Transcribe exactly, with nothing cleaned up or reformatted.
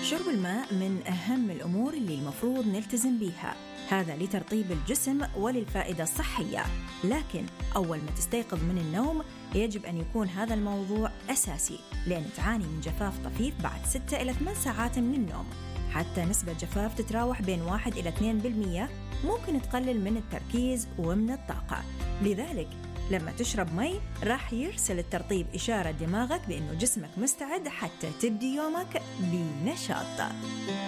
شرب الماء من أهم الأمور اللي المفروض نلتزم بيها، هذا لترطيب الجسم وللفائدة الصحية. لكن أول ما تستيقظ من النوم يجب أن يكون هذا الموضوع أساسي، لأن تعاني من جفاف طفيف بعد ستة إلى ثمان ساعات من النوم. حتى نسبة جفاف تتراوح بين واحد إلى اثنين بالمية ممكن تقلل من التركيز ومن الطاقة. لذلك لما تشرب مي راح يرسل الترطيب إشارة دماغك بأنه جسمك مستعد حتى تبدي يومك بنشاط.